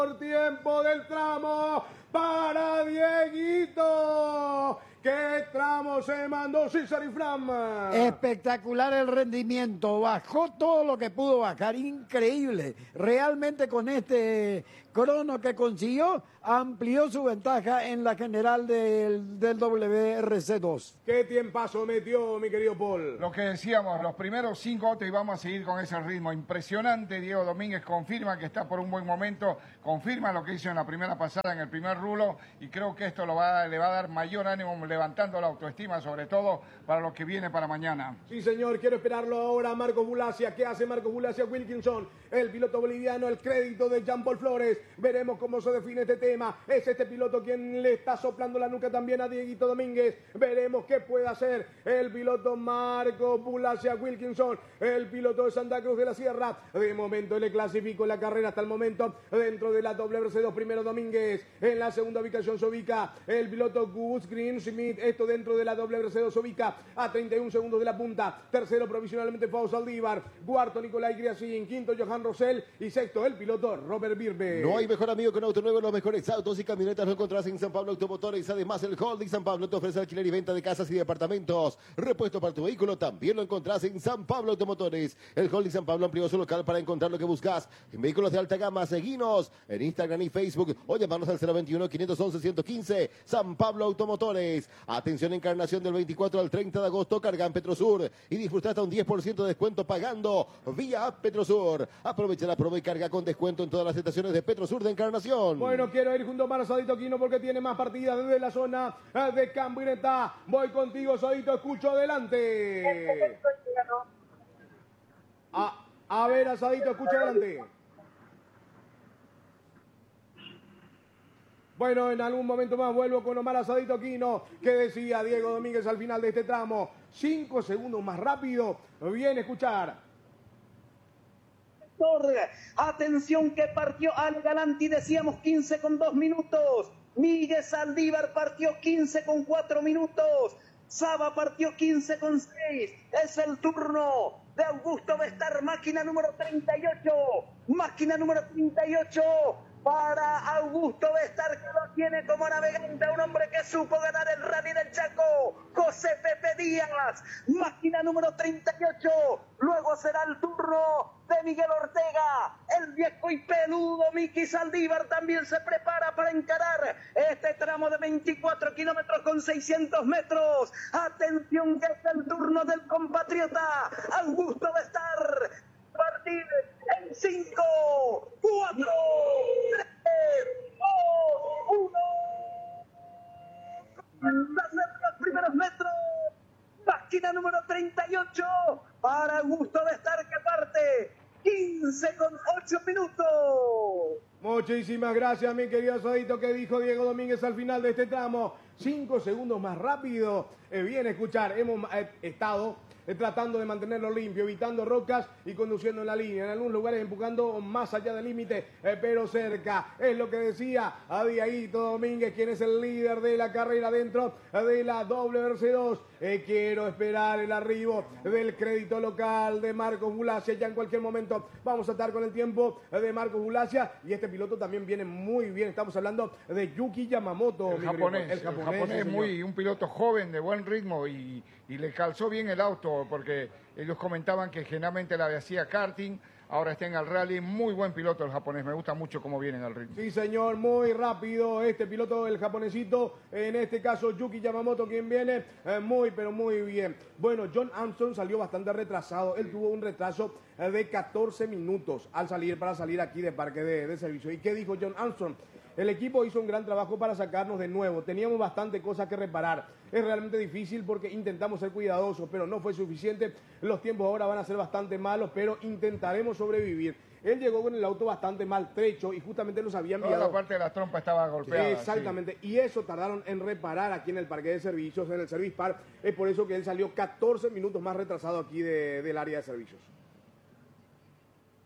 Tiempo del tramo para Dieguito. ¿Qué tramo se mandó César Ifram? Espectacular el rendimiento, bajó todo lo que pudo bajar, increíble. Realmente con este crono que consiguió, amplió su ventaja en la general del WRC2. ¿Qué tiempazo metió, mi querido Paul? Lo que decíamos, los primeros 5 autos y vamos a seguir con ese ritmo. Impresionante, Diego Domínguez confirma que está por un buen momento, confirma lo que hizo en la primera pasada, en el primer rulo, y creo que esto le va a dar mayor ánimo, levantando la autoestima, sobre todo para lo que viene para mañana. Sí, señor, quiero esperarlo ahora. Marcos Bulacia, ¿qué hace Marcos Bulacia? Wilkinson, el piloto boliviano, el crédito de Jean Paul Flores. Veremos cómo se define este tema. Es este piloto quien le está soplando la nuca también a Dieguito Domínguez. Veremos qué puede hacer el piloto Marcos Bulacia Wilkinson, el piloto de Santa Cruz de la Sierra. De momento le clasificó la carrera hasta el momento dentro de la WRC2. Primero Domínguez, en la segunda ubicación se ubica el piloto Gus Greensmith. Esto dentro de la WRC2 se ubica a 31 segundos de la punta. Tercero provisionalmente Fausto Saldívar. Cuarto Nicolai Griacin. Quinto Johan Rosell. Y sexto el piloto Robert Birbe. No hay mejor amigo que un auto nuevo. Los mejores autos y camionetas lo encontrás en San Pablo Automotores. Además, el Holding San Pablo te ofrece alquiler y venta de casas y departamentos. Repuesto para tu vehículo también lo encontrás en San Pablo Automotores. El Holding San Pablo amplió su local para encontrar lo que buscas en vehículos de alta gama. Seguinos en Instagram y Facebook o llamarnos al 021-511-115. San Pablo Automotores. Atención, Encarnación, del 24 al 30 de agosto. Carga en Petrosur y disfruta hasta un 10% de descuento pagando vía app Petrosur. Aprovecha la promo y carga con descuento en todas las estaciones de Petrosur de Encarnación. Bueno, quiero ir junto a Sadito Quino porque tiene más partidas desde la zona de Camioneta. Voy contigo, Sadito, escucho adelante. A ver, Asadito, escucha adelante. Bueno, en algún momento más vuelvo con Omar Asadito Quino, que decía Diego Domínguez al final de este tramo. 5 segundos más rápido. Bien escuchar. Atención que partió Ale Galanti, decíamos 15 con 2 minutos. Miguel Saldívar partió 15 con 4 minutos. Saba partió 15 con 6. Es el turno de Augusto Bestar, máquina número 38. Máquina número 38 para Augusto Bestar, que lo tiene como navegante, un hombre que supo ganar el Rally del Chaco, José Pepe Díaz, máquina número 38. Luego será el turno de Miguel Ortega, el viejo y peludo Miki Saldívar también se prepara para encarar este tramo de 24 kilómetros con 600 metros. Atención que es el turno del compatriota Augusto Bestar. Partir en 5, 4, 3, 2, 1. Los primeros metros. Máquina número 38 para Augusto Bestar, que parte 15 con 8 minutos. Muchísimas gracias, mi querido Asadito. Que dijo Diego Domínguez al final de este tramo? 5 segundos más rápido. Bien escuchar, hemos estado tratando de mantenerlo limpio, evitando rocas y conduciendo en la línea. En algunos lugares empujando más allá del límite, pero cerca. Es lo que decía Dieguito Domínguez, quien es el líder de la carrera dentro de la WRC2. Quiero esperar el arribo del crédito local de Marcos Bulacia. Ya en cualquier momento vamos a estar con el tiempo de Marcos Bulacia. Y este piloto también viene muy bien. Estamos hablando de Yuki Yamamoto. El japonés, un piloto joven de buen ritmo y le calzó bien el auto, porque ellos comentaban que generalmente la hacía karting, ahora está en el rally. Muy buen piloto el japonés, me gusta mucho cómo viene en el ritmo. Sí, señor, muy rápido este piloto, el japonesito, en este caso Yuki Yamamoto, quien viene muy, pero muy bien. Bueno, John Armstrong salió bastante retrasado, él tuvo un retraso de 14 minutos al salir, para salir aquí de parque de servicio. ¿Y qué dijo John Armstrong? El equipo hizo un gran trabajo para sacarnos de nuevo. Teníamos bastante cosas que reparar. Es realmente difícil porque intentamos ser cuidadosos, pero no fue suficiente. Los tiempos ahora van a ser bastante malos, pero intentaremos sobrevivir. Él llegó con el auto bastante maltrecho y justamente nos había enviado. Toda la parte de la trompa estaba golpeada. Exactamente. Sí. Y eso tardaron en reparar aquí en el parque de servicios, en el Service Park. Es por eso que él salió 14 minutos más retrasado aquí del área de servicios.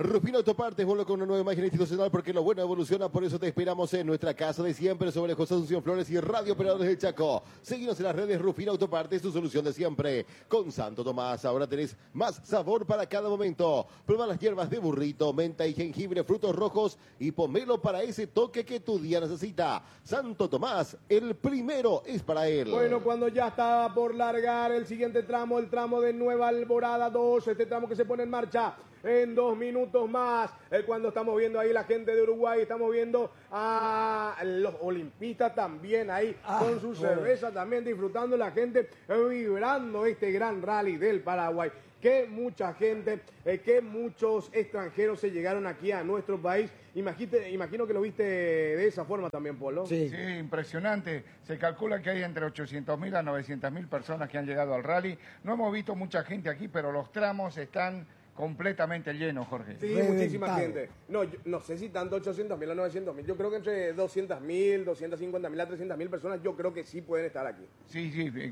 Rufino Autopartes, vuelve con una nueva imagen institucional porque lo bueno evoluciona, por eso te esperamos en nuestra casa de siempre sobre José Asunción Flores y Radio Operadores del Chaco. Seguinos en las redes Rufino Autopartes, tu solución de siempre. Con Santo Tomás, ahora tenés más sabor para cada momento. Prueba las hierbas de burrito, menta y jengibre, frutos rojos y pomelo para ese toque que tu día necesita. Santo Tomás, el primero es para él. Bueno, cuando ya está por largar el siguiente tramo, el tramo de Nueva Alborada 2, este tramo que se pone en marcha en 2 minutos más, cuando estamos viendo ahí la gente de Uruguay, estamos viendo a los olimpistas también ahí con su cerveza, también disfrutando la gente, vibrando este gran rally del Paraguay. Que mucha gente, que muchos extranjeros se llegaron aquí a nuestro país. Imagino que lo viste de esa forma también, Polo. Sí, impresionante. Se calcula que hay entre 800.000 a 900.000 personas que han llegado al rally. No hemos visto mucha gente aquí, pero los tramos están completamente llenos, Jorge. Sí, muchísima gente. No, no sé si tanto 800.000 a 900.000. Yo creo que entre 200.000, 250.000 a 300.000 personas, yo creo que sí pueden estar aquí. Sí,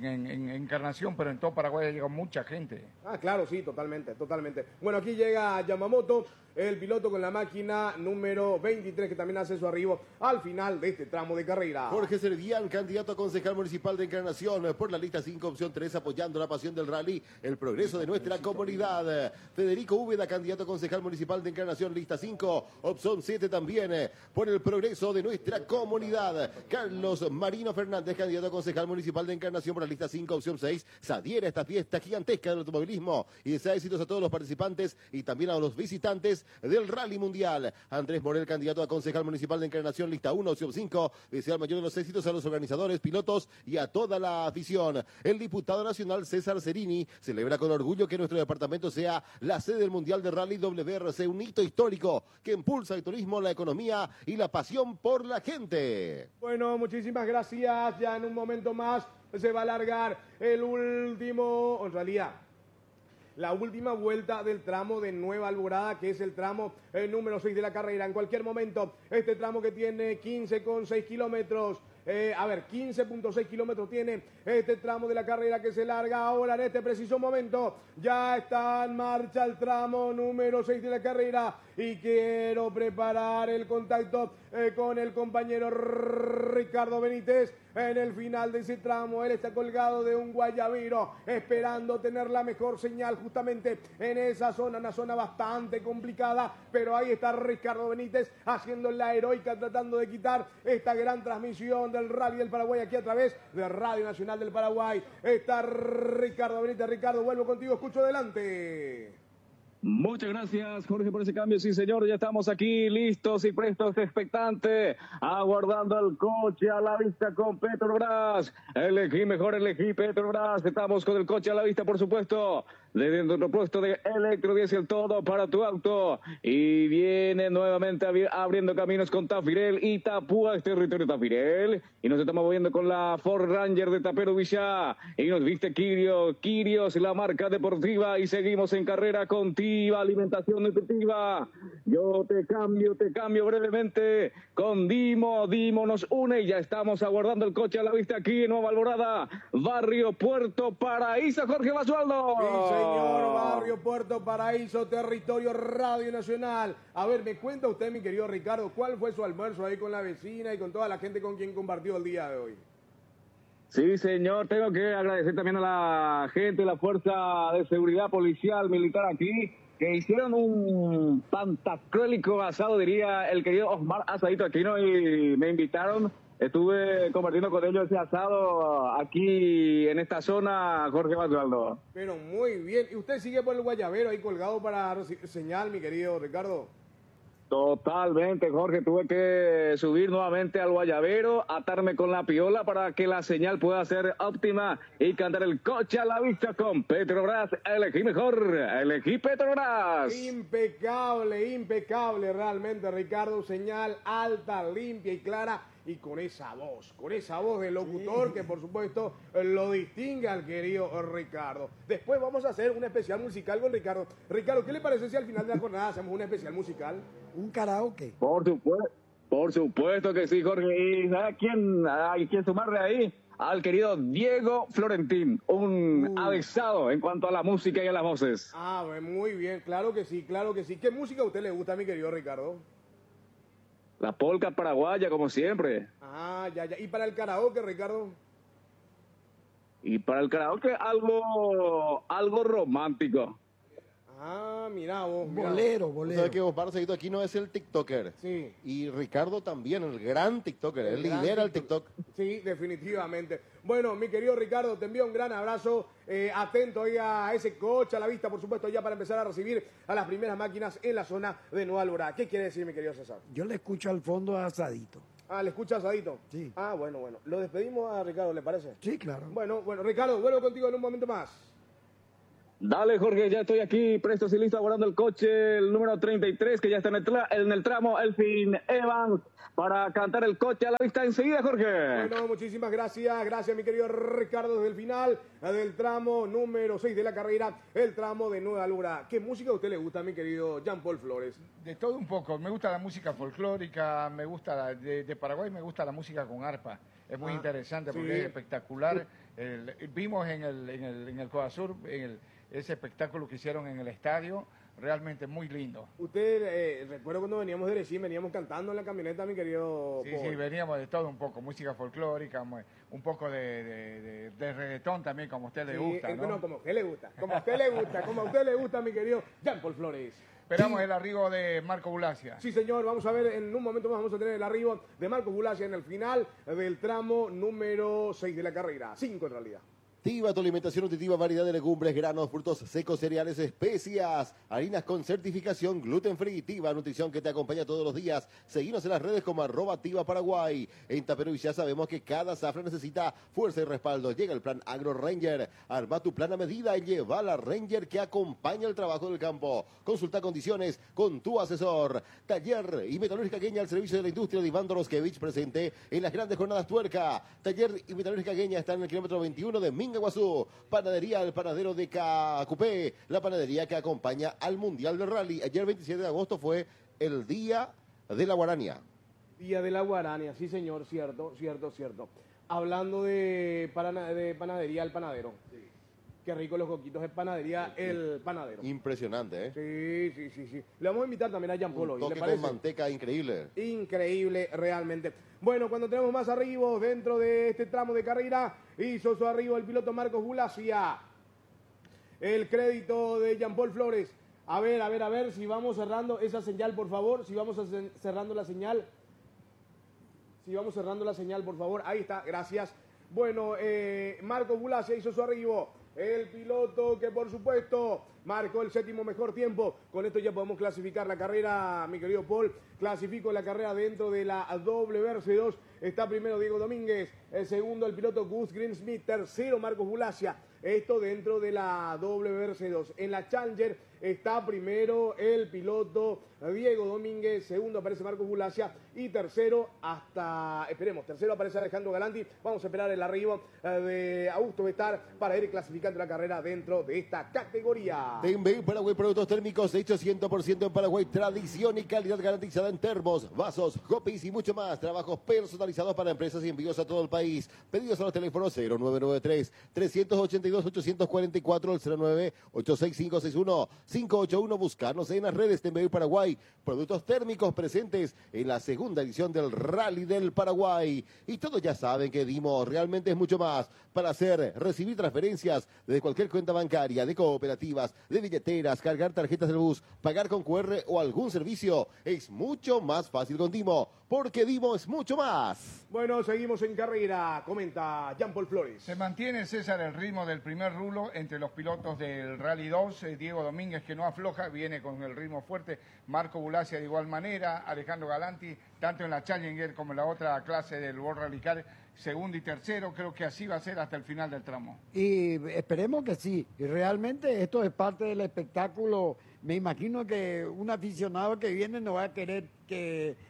en Encarnación, pero en todo Paraguay ha llegado mucha gente. Ah, claro, sí, totalmente. Bueno, aquí llega Yamamoto, el piloto con la máquina número 23, que también hace su arribo al final de este tramo de carrera. Jorge Servián, candidato a concejal municipal de Encarnación, por la lista 5, opción 3, apoyando la pasión del rally, el progreso de nuestra comunidad. Federico Úbeda, candidato a concejal municipal de Encarnación, lista 5, opción 7 también, por el progreso de nuestra comunidad. Carlos Marino Fernández, candidato a concejal municipal de Encarnación, por la lista 5, opción 6, se adhiere a esta fiesta gigantesca del automovilismo y desea éxitos a todos los participantes y también a los visitantes del Rally Mundial. Andrés Morel, candidato a concejal municipal de Encarnación, lista 1, opción 5, desea el mayor de los éxitos a los organizadores, pilotos y a toda la afición. El diputado nacional César Cerini celebra con orgullo que nuestro departamento sea la sede del Mundial de Rally WRC, un hito histórico que impulsa el turismo, la economía y la pasión por la gente. Bueno, muchísimas gracias. Ya en un momento más se va a alargar el último, en realidad, la última vuelta del tramo de Nueva Alborada, que es el tramo número 6 de la carrera. En cualquier momento, este tramo que tiene 15,6 kilómetros, 15.6 kilómetros tiene este tramo de la carrera que se larga ahora en este preciso momento. Ya está en marcha el tramo número 6 de la carrera y quiero preparar el contacto con el compañero Ricardo Benítez en el final de ese tramo. Él está colgado de un guayabiro esperando tener la mejor señal justamente en esa zona, una zona bastante complicada, pero ahí está Ricardo Benítez haciendo la heroica, tratando de quitar esta gran transmisión del Rally del Paraguay aquí a través de Radio Nacional del Paraguay. Está Ricardo Benítez. Ricardo, vuelvo contigo, escucho adelante. Muchas gracias, Jorge, por ese cambio. Sí, señor, ya estamos aquí listos y prestos, expectantes, aguardando el coche a la vista con Petrobras. Elegí mejor, elegí Petrobras. Estamos con el coche a la vista, por supuesto, desde nuestro puesto de electrodiesel, todo para tu auto. Y viene nuevamente abriendo caminos con Tafirel y Tapúa, es territorio Tafirel. Y nos estamos moviendo con la Ford Ranger de Tapero Villa. Y nos viste Quirios, la marca deportiva. Y seguimos en carrera contigo. Alimentación nutritiva. Yo te cambio brevemente con Dimo nos une y ya estamos aguardando el coche a la vista aquí en Nueva Alborada, barrio Puerto Paraíso. Jorge Basualdo. Sí, señor, barrio Puerto Paraíso, territorio Radio Nacional. A ver, me cuenta usted, mi querido Ricardo, ¿cuál fue su almuerzo ahí con la vecina y con toda la gente con quien compartió el día de hoy? Sí, señor, tengo que agradecer también a la gente, la fuerza de seguridad policial, militar aquí, que hicieron un pantacrólico asado, diría el querido Osmar Asadito Aquino, y me invitaron. Estuve compartiendo con ellos ese asado aquí en esta zona, Jorge Basualdo. Pero muy bien. ¿Y usted sigue por el guayabero ahí colgado para señal, mi querido Ricardo? Totalmente, Jorge. Tuve que subir nuevamente al guayabero, atarme con la piola para que la señal pueda ser óptima y cantar el coche a la vista con Petrobras. Elegí mejor, elegí Petrobras. Impecable realmente, Ricardo. Señal alta, limpia y clara. Y con esa voz del locutor que por supuesto lo distingue al querido Ricardo. Después vamos a hacer un especial musical con Ricardo. Ricardo, ¿qué le parece si al final de la jornada hacemos un especial musical? Un karaoke. Por supuesto que sí, Jorge. ¿Y sabe quién hay que sumarle ahí? al querido Diego Florentín, un avisado en cuanto a la música y a las voces. Ah, muy bien, claro que sí, claro que sí. ¿Qué música a usted le gusta, mi querido Ricardo? La polca paraguaya, como siempre. Ah, ya. ¿Y para el karaoke, Ricardo? Y para el karaoke, algo romántico. Ah, mira vos. Bolero. O sea que Osvaldo Seguito aquí no es el TikToker. Sí. Y Ricardo también, el gran TikToker. Él gran lidera el TikTok. Sí, definitivamente. Bueno, mi querido Ricardo, te envío un gran abrazo. Atento ahí a ese coche a la vista, por supuesto, ya para empezar a recibir a las primeras máquinas en la zona de Nueva Alborada. ¿Qué quiere decir, mi querido César? Yo le escucho al fondo a Asadito. Ah, ¿le escuchas, Asadito? Sí. Ah, bueno. Lo despedimos a Ricardo, ¿le parece? Sí, claro. Bueno, Ricardo, vuelvo contigo en un momento más. Dale, Jorge, ya estoy aquí, presto y listo, aguardando el coche, el número 33, que ya está en el tramo Elfin Evans, para cantar el coche a la vista enseguida, Jorge. Bueno, muchísimas gracias. Gracias, mi querido Ricardo, desde el final del tramo número 6 de la carrera, el tramo de Nueva Alborada. ¿Qué música a usted le gusta, mi querido Jean-Paul Flores? De todo un poco. Me gusta la música folclórica, me gusta de Paraguay, me gusta la música con arpa. Es muy interesante porque sí. es espectacular. Vimos en el Coda Sur ese espectáculo que hicieron en el estadio, realmente muy lindo. Usted, recuerdo cuando veníamos de Erechim, veníamos cantando en la camioneta, mi querido Sí, Paul. sí, veníamos de todo un poco, música folclórica, un poco de reggaetón también, como a usted le gusta, ¿no? Bueno, como a usted le gusta, como a usted le gusta, mi querido Jean-Paul Flores. Esperamos el arribo de Marco Bulacia. Sí, señor, vamos a ver, en un momento más vamos a tener el arribo de Marco Bulacia en el final del tramo número 6 de la carrera, 5 en realidad. Tiva, tu alimentación nutritiva, variedad de legumbres, granos, frutos secos, cereales, especias, harinas con certificación gluten free. Tiva, nutrición que te acompaña todos los días. Seguinos en las redes como @Tiva_Paraguay. En Taperú ya sabemos que cada zafra necesita fuerza y respaldo. Llega el plan Agro Ranger. Arma tu plan a medida y lleva la Ranger que acompaña el trabajo del campo. Consulta condiciones con tu asesor. Taller y Metalúrgica Gueña al servicio de la industria de Iván Doroskevich, presente en las grandes jornadas Tuerca. Taller y Metalúrgica Gueña están en el kilómetro 21 de Mingaguazú. Panadería El Panadero de Cacupé, la panadería que acompaña al Mundial de Rally. Ayer 27 de agosto fue el Día de la Guarania. Día de la Guarania, sí señor, cierto. Hablando de panadería El Panadero. Sí. Qué rico los coquitos de panadería El Panadero. Impresionante, ¿eh? Sí. Le vamos a invitar también a Jean-Paul hoy, Un ¿le toque parece? con manteca increíble. Increíble, realmente. Bueno, cuando tenemos más arribos dentro de este tramo de carrera, hizo su arribo el piloto Marcos Bulacia. El crédito de Jean-Paul Flores. A ver, si vamos cerrando esa señal, por favor. Si vamos cerrando la señal. Por favor. Ahí está, gracias. Bueno, Marcos Bulacia hizo su arribo. El piloto que, por supuesto, marcó el 7º mejor tiempo. Con esto ya podemos clasificar la carrera, mi querido Paul. Clasifico la carrera dentro de la WRC2. Está primero Diego Domínguez. El segundo, el piloto Gus Greensmith. Tercero, Marcos Bulacia. Esto dentro de la WRC2. En la Challenger está primero el piloto Diego Domínguez. Segundo aparece Marcos Bulacia. Y tercero aparece Alejandro Galanti. Vamos a esperar el arribo de Augusto Bestar para ir clasificando la carrera dentro de esta categoría. TMB Paraguay, productos térmicos hechos 100% en Paraguay, tradición y calidad garantizada en termos, vasos, copies y mucho más. Trabajos personalizados para empresas y envíos a todo el país. Pedidos a los teléfonos 0993-382-844, el 09-86561-581. Buscarnos en las redes TMB Paraguay. Productos térmicos presentes en la segunda edición del Rally del Paraguay. Y todos ya saben que Dimos realmente es mucho más para recibir transferencias desde cualquier cuenta bancaria, de cooperativas, de billeteras, cargar tarjetas del bus, pagar con QR o algún servicio. Es mucho más fácil con Dimo, porque Dimo es mucho más. Bueno, seguimos en carrera, comenta Jean-Paul Flores. Se mantiene, César, el ritmo del primer rulo entre los pilotos del Rally 2. Diego Domínguez, que no afloja, viene con el ritmo fuerte. Marco Bulacia de igual manera. Alejandro Galanti, tanto en la Challenger como en la otra clase del World Rally Car, segundo y tercero. Creo que así va a ser hasta el final del tramo. Y esperemos que sí. Y realmente esto es parte del espectáculo. Me imagino que un aficionado que viene no va a querer que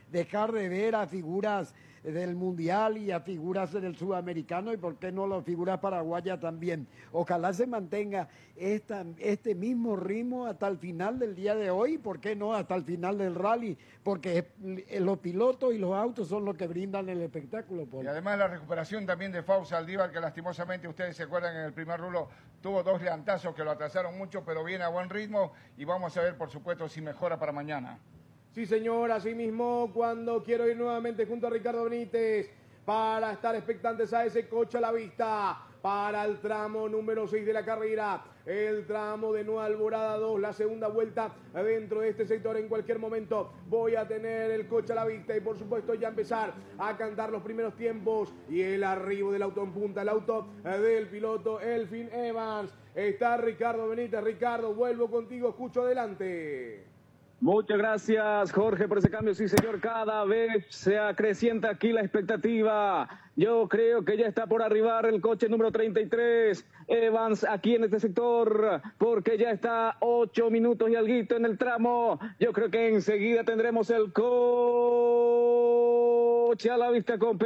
dejar de ver a figuras del Mundial y a figuras del Sudamericano y por qué no las figuras paraguayas también. Ojalá se mantenga este mismo ritmo hasta el final del día de hoy, por qué no hasta el final del rally, porque los pilotos y los autos son los que brindan el espectáculo. Y además la recuperación también de Fausto Saldívar, que lastimosamente ustedes se acuerdan en el primer rulo tuvo 2 levantazos que lo atrasaron mucho, pero viene a buen ritmo y vamos a ver por supuesto si mejora para mañana. Sí, señor, así mismo, cuando quiero ir nuevamente junto a Ricardo Benítez para estar expectantes a ese coche a la vista, para el tramo número 6 de la carrera, el tramo de Nueva Alborada 2, la segunda vuelta dentro de este sector. En cualquier momento voy a tener el coche a la vista y por supuesto ya empezar a cantar los primeros tiempos y el arribo del auto en punta, el auto del piloto Elfin Evans. Está Ricardo Benítez. Ricardo, vuelvo contigo, escucho adelante. Muchas gracias, Jorge, por ese cambio. Sí, señor, cada vez se acrecienta aquí la expectativa. Yo creo que ya está por arribar el coche número 33, Evans, aquí en este sector, porque ya está 8 minutos y alguito en el tramo. Yo creo que enseguida tendremos el coche a la vista con